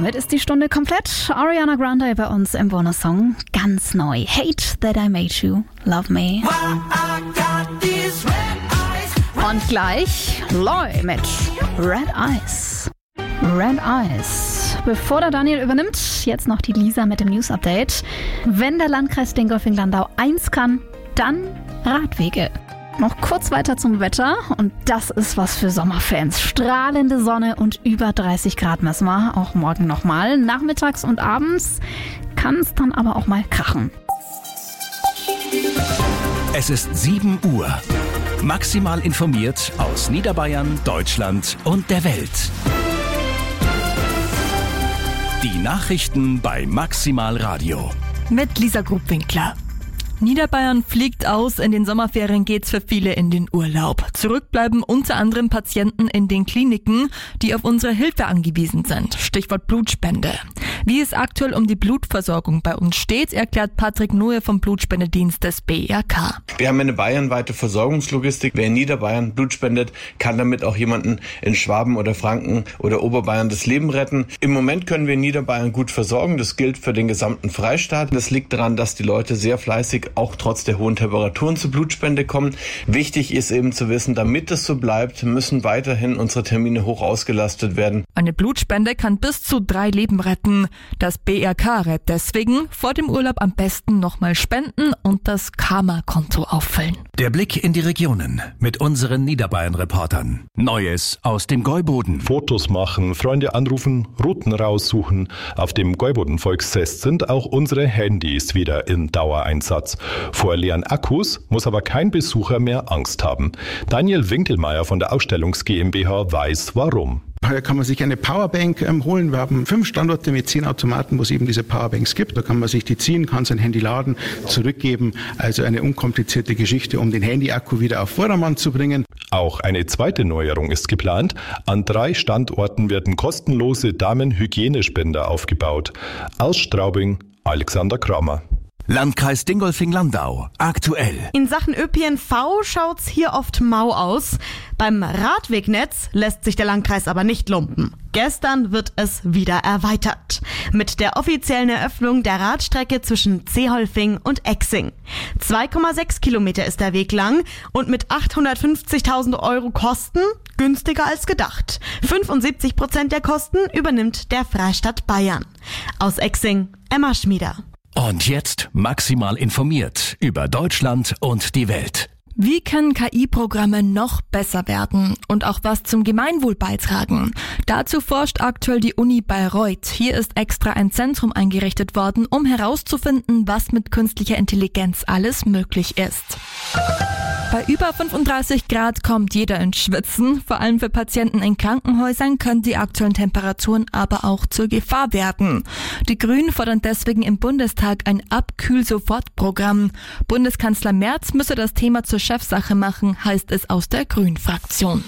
damit ist die Stunde komplett. Ariana Grande bei uns im Bonussong. Ganz neu. Hate That I Made You Love Me. Und gleich Loy mit Red Eyes. Red Eyes. Bevor der Daniel übernimmt, jetzt noch die Lisa mit dem News-Update. Wenn der Landkreis Dingolfing-Landau eins kann, dann Radwege. Noch kurz weiter zum Wetter und das ist was für Sommerfans. Strahlende Sonne und über 30 Grad messen wir, auch morgen nochmal. Nachmittags und abends kann es dann aber auch mal krachen. Es ist 7 Uhr. Maximal informiert aus Niederbayern, Deutschland und der Welt. Die Nachrichten bei Maximal Radio. Mit Lisa Grubwinkler. Niederbayern fliegt aus, in den Sommerferien geht's für viele in den Urlaub. Zurückbleiben unter anderem Patienten in den Kliniken, die auf unsere Hilfe angewiesen sind. Stichwort Blutspende. Wie es aktuell um die Blutversorgung bei uns steht, erklärt Patrick Noe vom Blutspendedienst des BRK. Wir haben eine bayernweite Versorgungslogistik. Wer in Niederbayern Blut spendet, kann damit auch jemanden in Schwaben oder Franken oder Oberbayern das Leben retten. Im Moment können wir in Niederbayern gut versorgen. Das gilt für den gesamten Freistaat. Das liegt daran, dass die Leute sehr fleißig auch trotz der hohen Temperaturen zur Blutspende kommen. Wichtig ist eben zu wissen, damit es so bleibt, müssen weiterhin unsere Termine hoch ausgelastet werden. Eine Blutspende kann bis zu 3 Leben retten. Das BRK rät deswegen, vor dem Urlaub am besten nochmal spenden und das Karma-Konto auffüllen. Der Blick in die Regionen mit unseren Niederbayern-Reportern. Neues aus dem Gäuboden. Fotos machen, Freunde anrufen, Routen raussuchen. Auf dem Gäuboden-Volksfest sind auch unsere Handys wieder in Dauereinsatz. Vor leeren Akkus muss aber kein Besucher mehr Angst haben. Daniel Winkelmeier von der Ausstellungs GmbH weiß warum. Hier kann man sich eine Powerbank holen. Wir haben 5 Standorte mit 10 Automaten, wo es eben diese Powerbanks gibt. Da kann man sich die ziehen, kann sein Handy laden, zurückgeben. Also eine unkomplizierte Geschichte, um den Handyakku wieder auf Vordermann zu bringen. Auch eine zweite Neuerung ist geplant. An 3 Standorten werden kostenlose Damenhygienespender aufgebaut. Aus Straubing, Alexander Kramer. Landkreis Dingolfing-Landau. Aktuell. In Sachen ÖPNV schaut's hier oft mau aus. Beim Radwegnetz lässt sich der Landkreis aber nicht lumpen. Gestern wird es wieder erweitert. Mit der offiziellen Eröffnung der Radstrecke zwischen Zeholfing und Exing. 2,6 Kilometer ist der Weg lang und mit 850.000 Euro Kosten günstiger als gedacht. 75% der Kosten übernimmt der Freistaat Bayern. Aus Exing, Emma Schmieder. Und jetzt maximal informiert über Deutschland und die Welt. Wie können KI-Programme noch besser werden und auch was zum Gemeinwohl beitragen? Dazu forscht aktuell die Uni Bayreuth. Hier ist extra ein Zentrum eingerichtet worden, um herauszufinden, was mit künstlicher Intelligenz alles möglich ist. Bei über 35 Grad kommt jeder ins Schwitzen. Vor allem für Patienten in Krankenhäusern können die aktuellen Temperaturen aber auch zur Gefahr werden. Die Grünen fordern deswegen im Bundestag ein Abkühl-Sofort-Programm. Bundeskanzler Merz müsse das Thema zur Chefsache machen, heißt es aus der Grünen-Fraktion.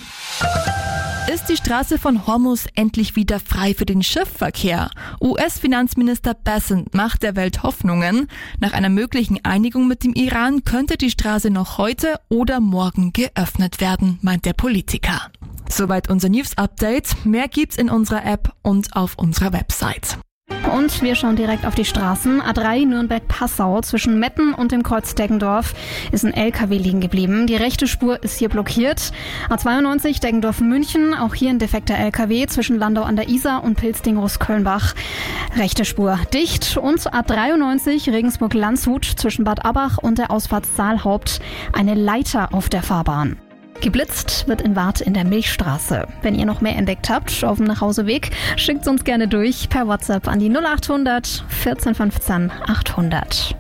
Ist die Straße von Hormuz endlich wieder frei für den Schiffsverkehr? US-Finanzminister Bessent macht der Welt Hoffnungen. Nach einer möglichen Einigung mit dem Iran könnte die Straße noch heute oder morgen geöffnet werden, meint der Politiker. Soweit unser News-Update. Mehr gibt's in unserer App und auf unserer Website. Und wir schauen direkt auf die Straßen. A3 Nürnberg-Passau zwischen Metten und dem Kreuz Deggendorf ist ein LKW liegen geblieben. Die rechte Spur ist hier blockiert. A92 Deggendorf-München, auch hier ein defekter LKW zwischen Landau an der Isar und Pilzdingrus-Kölnbach. Rechte Spur dicht. Und A93 Regensburg-Landshut zwischen Bad Abbach und der Ausfahrt Saalhaupt eine Leiter auf der Fahrbahn. Geblitzt wird in Warth in der Milchstraße. Wenn ihr noch mehr entdeckt habt auf dem Nachhauseweg, schickt uns gerne durch per WhatsApp an die 0800 14 15 800.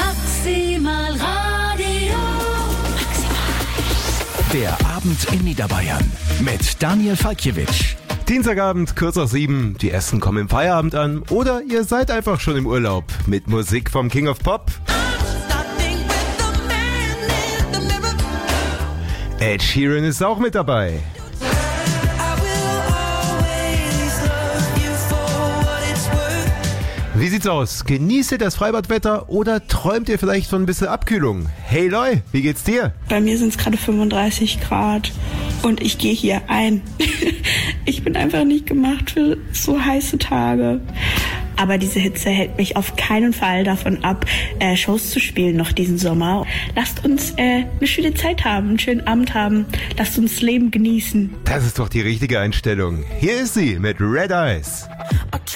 Maximal Radio. Der Abend in Niederbayern mit Daniel Falkjewitsch. Dienstagabend, kurz nach 7. Die Essen kommen im Feierabend an. Oder ihr seid einfach schon im Urlaub. Mit Musik vom King of Pop. Ed Sheeran ist auch mit dabei. Wie sieht's aus? Genießt ihr das Freibadwetter oder träumt ihr vielleicht von ein bisschen Abkühlung? Hey Loi, wie geht's dir? Bei mir sind es gerade 35 Grad und ich gehe hier ein. Ich bin einfach nicht gemacht für so heiße Tage. Aber diese Hitze hält mich auf keinen Fall davon ab, Shows zu spielen noch diesen Sommer. Lasst uns eine schöne Zeit haben, einen schönen Abend haben. Lasst uns das Leben genießen. Das ist doch die richtige Einstellung. Hier ist sie mit Red Eyes.